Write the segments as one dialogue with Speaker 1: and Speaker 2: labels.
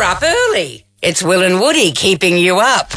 Speaker 1: up early. It's Will and Woody keeping you up.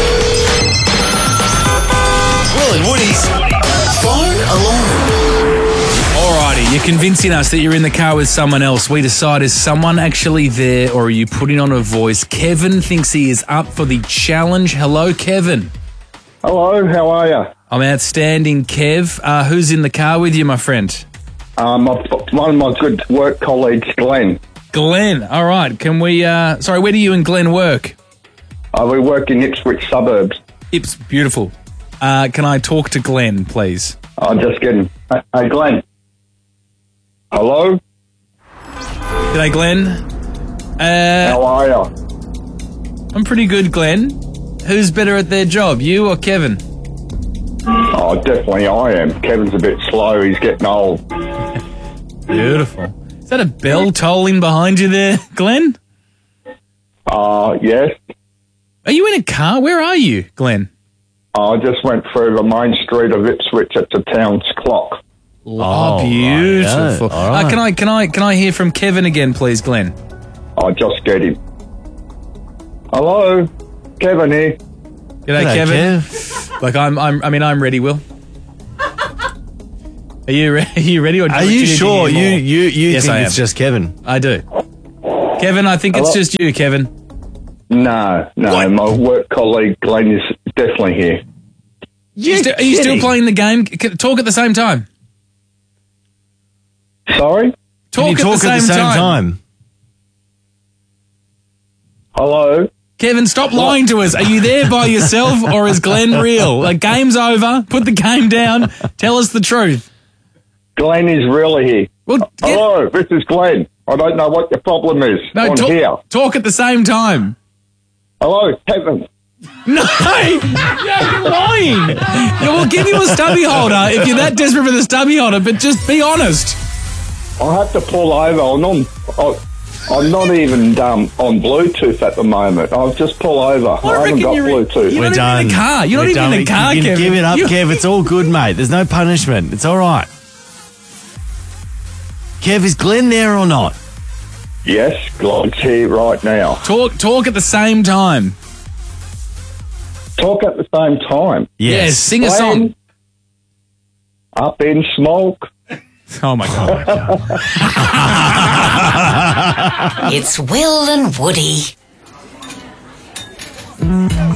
Speaker 2: Will and Woody's Phone Alarm.
Speaker 3: Alrighty, you're convincing us that you're in the car with someone else. We decide, is someone actually there or are you putting on a voice? Kevin thinks he is up for the challenge. Hello, Kevin.
Speaker 4: Hello, how are you?
Speaker 3: I'm outstanding, Kev. Who's in the car with you, my friend?
Speaker 4: One of my good work colleagues, Glenn.
Speaker 3: Glenn. All right. Can we... sorry, where do you and Glenn work?
Speaker 4: We work in Ipswich suburbs.
Speaker 3: Beautiful. Can I talk to Glenn, please?
Speaker 4: I'm just kidding. Hey, Glenn. Hello?
Speaker 3: G'day, Glenn.
Speaker 4: How are you?
Speaker 3: I'm pretty good, Glenn. Who's better at their job, you or Kevin?
Speaker 4: Oh, definitely I am. Kevin's a bit slow. He's getting old.
Speaker 3: Beautiful. Is that a bell tolling behind you there, Glenn?
Speaker 4: Yes.
Speaker 3: Are you in a car? Where are you, Glenn?
Speaker 4: I just went through the main street of Ipswich at the town's clock.
Speaker 3: Oh, beautiful.
Speaker 2: All right.
Speaker 3: Can I hear from Kevin again, please, Glenn?
Speaker 4: I just get him. Hello? Kevin here.
Speaker 3: G'day, Kevin. Look, I'm ready, Will. Are you ready? Or
Speaker 2: Are you sure? You
Speaker 3: Yes,
Speaker 2: think
Speaker 3: I
Speaker 2: it's
Speaker 3: am.
Speaker 2: just Kevin?
Speaker 3: I do. Kevin, I think it's just you, Kevin.
Speaker 4: No, my work colleague Glenn is definitely here.
Speaker 3: Are you still playing the game? Talk at the same time.
Speaker 4: Sorry?
Speaker 2: Can you talk at the same time?
Speaker 4: Hello?
Speaker 3: Kevin, stop lying to us. Are you there by yourself or is Glenn real? The game's over. Put the game down. Tell us the truth.
Speaker 4: Glenn is really here.
Speaker 3: Well,
Speaker 4: Hello, this is Glenn. I don't know what your problem is here.
Speaker 3: Talk at the same time.
Speaker 4: Hello, Kevin.
Speaker 3: No, you're lying. Yeah, we'll give you a stubby holder if you're that desperate for the stubby holder, but just be honest.
Speaker 4: I have to pull over. I'm not even on Bluetooth at the moment. I'll just pull over. I haven't got Bluetooth.
Speaker 3: You're
Speaker 2: We're
Speaker 3: not
Speaker 2: done.
Speaker 3: even in the car. You're not even in the car,
Speaker 2: You can
Speaker 3: Kevin.
Speaker 2: give it up, Kev. It's all good, mate. There's no punishment. It's all right. Kev, is Glenn there or not?
Speaker 4: Yes, Glenn's here right now.
Speaker 3: Talk at the same time.
Speaker 4: Talk at the same time.
Speaker 3: Yes, sing a song.
Speaker 4: Glenn, up in smoke.
Speaker 3: Oh, my God.
Speaker 1: It's Will and Woody.